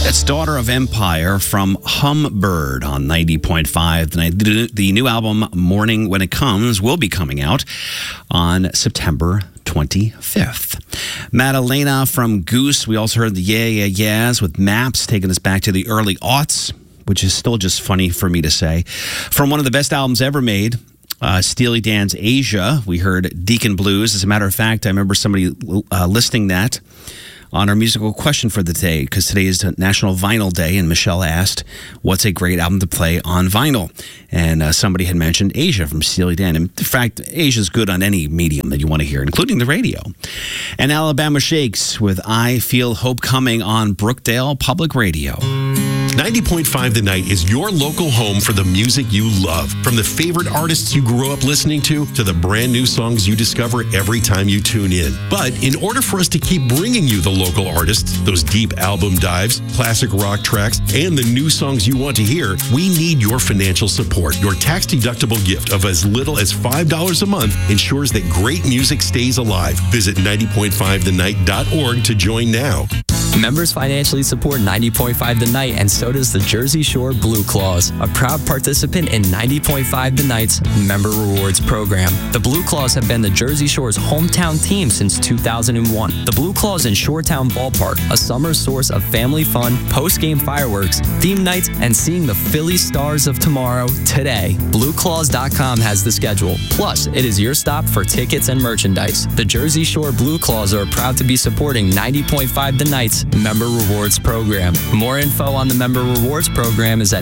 That's Daughter of Empire from Humbird on 90.5. The new album, Morning When It Comes, will be coming out on September 25th. Madalena from Goose. We also heard the Yeah Yeah Yeahs with Maps, taking us back to the early aughts, which is still just funny for me to say. From one of the best albums ever made, Steely Dan's Asia, we heard Deacon Blues. As a matter of fact, I remember somebody listing that on our musical question for the day, because today is National Vinyl Day, and Michelle asked, what's a great album to play on vinyl? And somebody had mentioned Asia from Steely Dan. And in fact, Asia's good on any medium that you want to hear, including the radio. And Alabama Shakes with I Feel Hope Coming on Brookdale Public Radio. 90.5 The Night is your local home for the music you love. From the favorite artists you grew up listening to the brand new songs you discover every time you tune in. But in order for us to keep bringing you the local artists, those deep album dives, classic rock tracks, and the new songs you want to hear, we need your financial support. Your tax-deductible gift of as little as $5 a month ensures that great music stays alive. Visit 90.5thennight.org to join now. Members financially support 90.5 The Night, and so does the Jersey Shore Blue Claws, a proud participant in 90.5 The Night's Member Rewards program. The Blue Claws have been the Jersey Shore's hometown team since 2001. The Blue Claws in Shoretown Ballpark, a summer source of family fun, post-game fireworks, theme nights, and seeing the Philly Stars of tomorrow today. BlueClaws.com has the schedule. Plus, it is your stop for tickets and merchandise. The Jersey Shore Blue Claws are proud to be supporting 90.5 The Night's Member Rewards program. More info on the Member Rewards program is at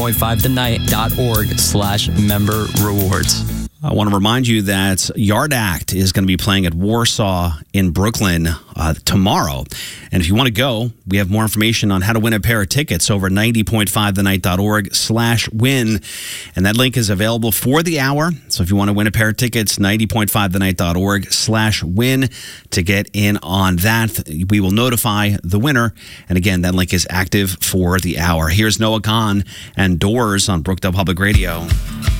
90.5thennight.org/member rewards. I want to remind you that Yard Act is going to be playing at Warsaw in Brooklyn tomorrow. And if you want to go, we have more information on how to win a pair of tickets over at 90.5thennight.org/win. And that link is available for the hour. So if you want to win a pair of tickets, 90.5thennight.org/win to get in on that. We will notify the winner. And again, that link is active for the hour. Here's Noah Kahn and Doors on Brookdale Public Radio.